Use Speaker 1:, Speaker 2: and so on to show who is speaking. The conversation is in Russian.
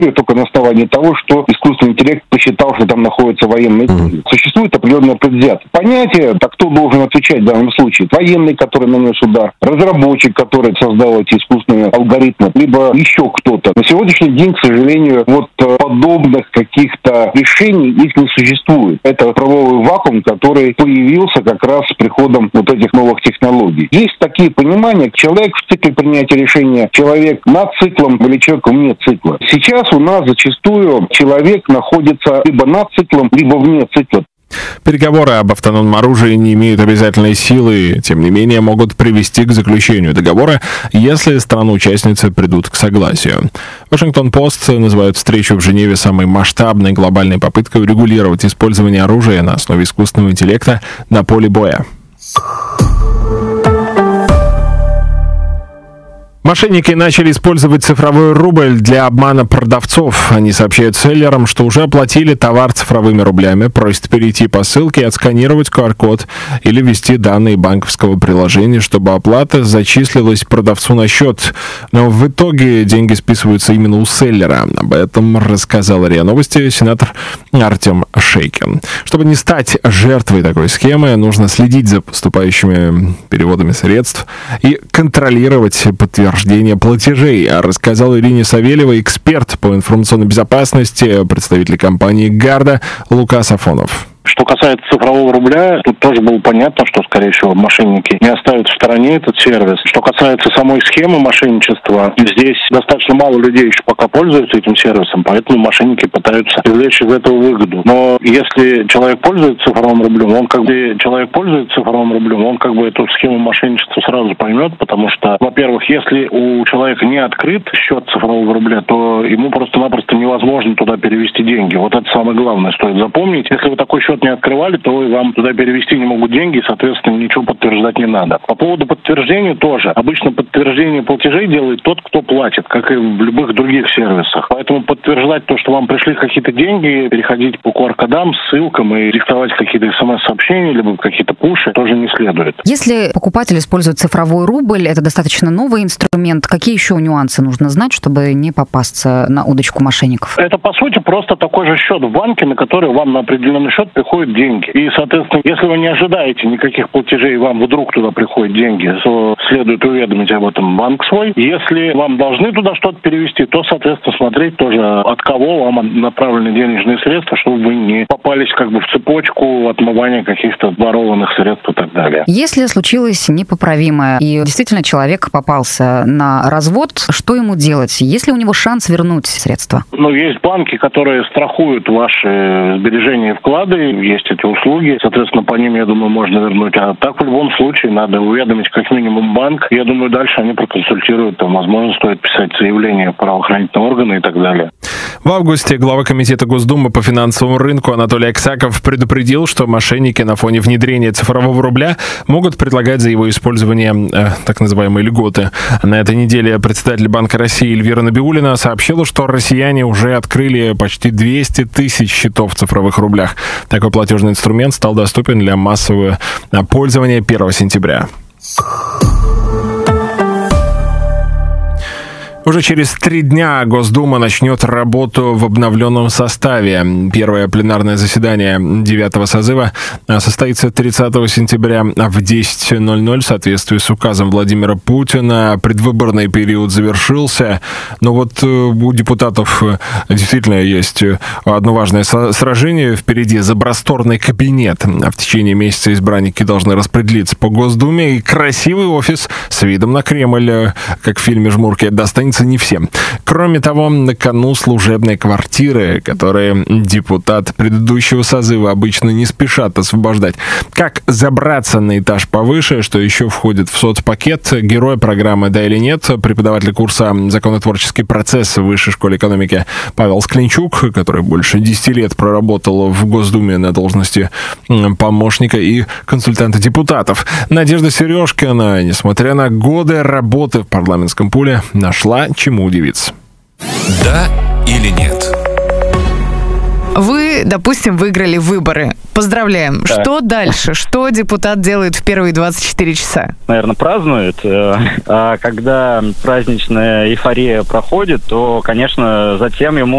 Speaker 1: только на основании того, что искусственный интеллект посчитал, что там находятся военные цели. Существует определенное предвзятое понятие, так кто должен отвечать в данном случае? Военный, который нанес удар, разработчик, который создал эти искусственные алгоритмы, либо еще кто-то. На сегодняшний день, к сожалению, вот подобных каких-то решений их не существует. Это правовой вакуум, который появился как раз с приходом вот этих новых технологий. Есть такие понимания, человек в цикле принятия решения, человек над циклом или человек вне цикла. Сейчас у нас зачастую человек находится либо над циклом, либо вне цикла.
Speaker 2: Переговоры об автономном оружии не имеют обязательной силы, тем не менее могут привести к заключению договора, если страны-участницы придут к согласию. Вашингтон-Пост называют встречу в Женеве самой масштабной глобальной попыткой урегулировать использование оружия на основе искусственного интеллекта на поле боя. Мошенники начали использовать цифровой рубль для обмана продавцов. Они сообщают селлерам, что уже оплатили товар цифровыми рублями, просят перейти по ссылке и отсканировать QR-код или ввести данные банковского приложения, чтобы оплата зачислилась продавцу на счет. Но в итоге деньги списываются именно у селлера. Об этом рассказал РИА Новости сенатор Артем Шейкин. Чтобы не стать жертвой такой схемы, нужно следить за поступающими переводами средств и контролировать подтверждение платежей, рассказал Ирине Савельевой эксперт по информационной безопасности, представитель компании «Гарда» Лука Сафонов.
Speaker 3: Что касается цифрового рубля, тут тоже было понятно, что, скорее всего, мошенники не оставят в стороне этот сервис. Что касается самой схемы мошенничества, здесь достаточно мало людей еще пока пользуются этим сервисом, поэтому мошенники пытаются извлечь из этого выгоду. Но если человек пользуется цифровым рублем, он как бы эту схему мошенничества сразу поймет, потому что, во-первых, если у человека не открыт счет цифрового рубля, то ему просто-напросто невозможно туда перевести деньги. Вот это самое главное, стоит запомнить. Если вы такой счет не открывали, то вам туда перевести не могут деньги, и, соответственно, ничего подтверждать не надо. По поводу подтверждения тоже. Обычно подтверждение платежей делает тот, кто платит, как и в любых других сервисах. Поэтому подтверждать то, что вам пришли какие-то деньги, переходить по QR-кодам, ссылкам и диктовать какие-то смс-сообщения, либо какие-то пуши, тоже не следует.
Speaker 4: Если покупатель использует цифровой рубль, это достаточно новый инструмент, какие еще нюансы нужно знать, чтобы не попасться на удочку мошенников?
Speaker 3: Это, по сути, просто такой же счет в банке, на который вам на определенный счет приходят деньги. И, соответственно, если вы не ожидаете никаких платежей, вам вдруг туда приходят деньги, то следует уведомить об этом банк свой. Если вам должны туда что-то перевести, то, соответственно, смотреть тоже, от кого вам направлены денежные средства, чтобы вы не попались как бы в цепочку отмывания каких-то ворованных средств и так далее.
Speaker 4: Если случилось непоправимое, и действительно человек попался на развод, что ему делать? Есть ли у него шанс вернуть средства?
Speaker 3: Есть банки, которые страхуют ваши сбережения и вклады, есть эти услуги, соответственно, по ним, я думаю, можно вернуть. А так, в любом случае, надо уведомить как минимум банк. Я думаю, дальше они проконсультируют, возможно, стоит писать заявление в правоохранительные органы и так далее.
Speaker 2: В августе глава комитета Госдумы по финансовому рынку Анатолий Аксаков предупредил, что мошенники на фоне внедрения цифрового рубля могут предлагать за его использование так называемые льготы. На этой неделе председатель Банка России Эльвира Набиуллина сообщила, что россияне уже открыли почти 200 тысяч счетов в цифровых рублях. Такой платежный инструмент стал доступен для массового пользования 1 сентября. Уже через 3 дня Госдума начнет работу в обновленном составе. Первое пленарное заседание 9-го созыва состоится 30 сентября в 10:00 в соответствии с указом Владимира Путина. Предвыборный период завершился, но вот у депутатов действительно есть одно важное сражение впереди за просторный кабинет. В течение месяца избранники должны распределиться по Госдуме, и красивый офис с видом на Кремль, как в фильме «Жмурки», достанется не всем. Кроме того, на кону служебные квартиры, которые депутат предыдущего созыва обычно не спешат освобождать. Как забраться на этаж повыше, что еще входит в соцпакет, герой программы «Да или нет», преподаватель курса «Законотворческий процесс» в Высшей школе экономики Павел Склинчук, который больше 10 лет проработал в Госдуме на должности помощника и консультанта депутатов. Надежда Сережкина, несмотря на годы работы в парламентском пуле, нашла чему удивиться.
Speaker 5: Да или нет?
Speaker 4: Вы
Speaker 5: Вы, допустим, выиграли выборы. Поздравляем.
Speaker 6: Так.
Speaker 5: Что дальше? Что депутат делает в первые 24 часа?
Speaker 6: Наверное, празднует. А когда праздничная эйфория проходит, то, конечно, затем ему